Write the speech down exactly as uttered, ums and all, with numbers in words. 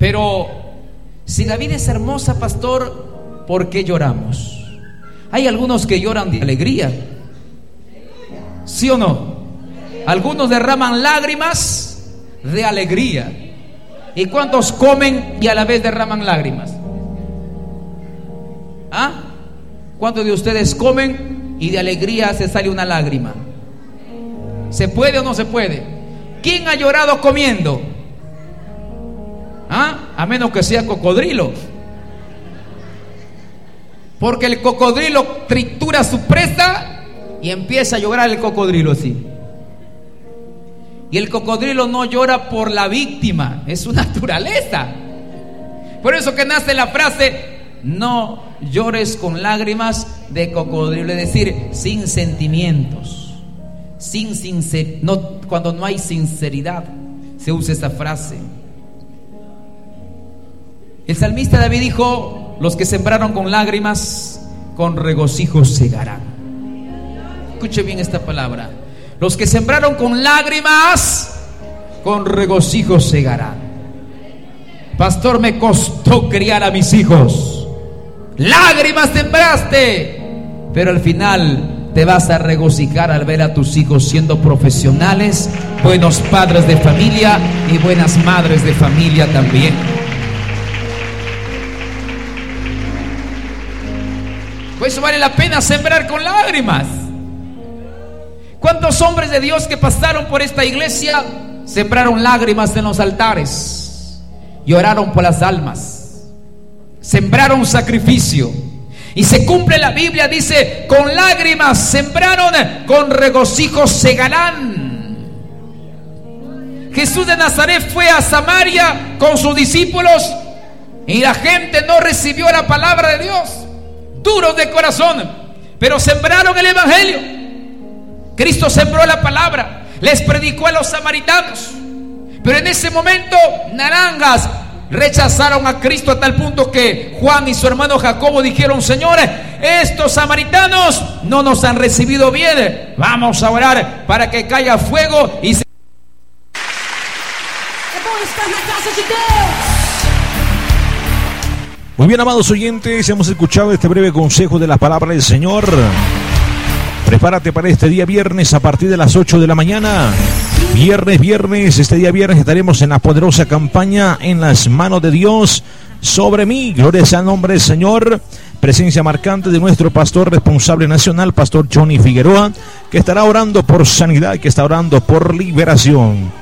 Pero si la vida es hermosa, pastor, ¿por qué lloramos? Hay algunos que lloran de alegría, ¿sí o no? Algunos derraman lágrimas de alegría. ¿Y cuántos comen y a la vez derraman lágrimas? ¿Ah? ¿Cuántos de ustedes comen y de alegría se sale una lágrima? ¿Se puede o no se puede? ¿Quién ha llorado comiendo? ¿Ah? A menos que sea cocodrilo. Porque el cocodrilo tritura su presa y empieza a llorar el cocodrilo así. Y el cocodrilo no llora por la víctima, es su naturaleza. Por eso que nace la frase: no llores con lágrimas de cocodrilo, es decir, sin sentimientos, sin sincer, no, cuando no hay sinceridad se usa esa frase. El salmista David dijo: los que sembraron con lágrimas, con regocijo segarán. Escuche bien esta palabra: los que sembraron con lágrimas, con regocijo segarán. Pastor, me costó criar a mis hijos. Lágrimas sembraste, pero al final te vas a regocijar al ver a tus hijos siendo profesionales, buenos padres de familia y buenas madres de familia también. Por eso vale la pena sembrar con lágrimas. ¿Cuántos hombres de Dios que pasaron por esta iglesia sembraron lágrimas en los altares y oraron por las almas? Sembraron sacrificio. Y se cumple la Biblia, dice: con lágrimas sembraron, con regocijo segarán. Jesús de Nazaret fue a Samaria con sus discípulos y la gente no recibió la palabra de Dios, duros de corazón, pero sembraron el evangelio. Cristo sembró la palabra, les predicó a los samaritanos, pero en ese momento naranjas rechazaron a Cristo a tal punto que Juan y su hermano Jacobo dijeron: señores, estos samaritanos no nos han recibido bien, vamos a orar para que caiga fuego y se... Muy bien, amados oyentes, hemos escuchado este breve consejo de la palabra del Señor. Prepárate para este día viernes a partir de las ocho de la mañana. Viernes, viernes, este día viernes estaremos en la poderosa campaña En las manos de Dios sobre mí. Gloria sea al nombre del Señor. Presencia marcante de nuestro pastor responsable nacional, Pastor Johnny Figueroa, que estará orando por sanidad, que está orando por liberación.